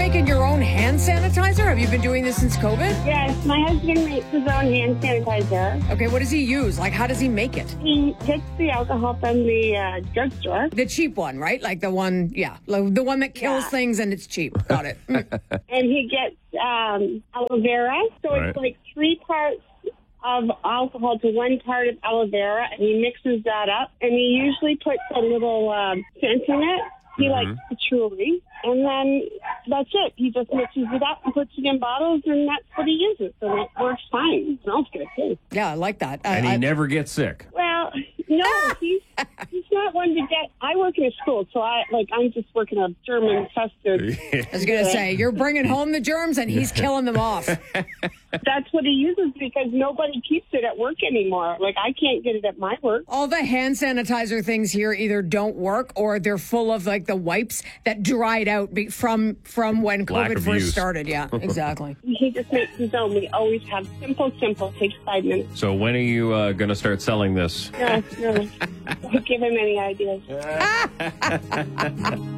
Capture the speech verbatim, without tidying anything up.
making your own hand sanitizer? Have you been doing this since COVID? Yes, my husband makes his own hand sanitizer. Okay, what does he use? Like, how does he make it? He gets the alcohol from the uh, drugstore. The cheap one, right? Like the one, yeah, like the one that kills Yeah. things and it's cheap. Got it. Mm. And he gets um, aloe vera. So Right. it's like three parts of alcohol to one part of aloe vera, and he mixes that up. And he usually puts a little um, scent in it. He likes patchouli. And then that's it. He just mixes it up and puts it in bottles, and that's what he uses. And it works fine. It smells good, too. Yeah, I like that. I, And he I- never gets sick. Well, no, he's he's not one to get. I work in a school, so I like I'm just working a germ infested. I was going to say, you're bringing home the germs and he's killing them off. That's what he uses because nobody keeps it at work anymore. Like I can't get it at my work. All the hand sanitizer things here either don't work or they're full of like the wipes that dried out be- from from when Lack COVID of first use. started. Yeah, exactly. He just makes his own. We always have simple, simple. Takes five minutes. So when are you uh, going to start selling this? No, no. Don't give him any ideas.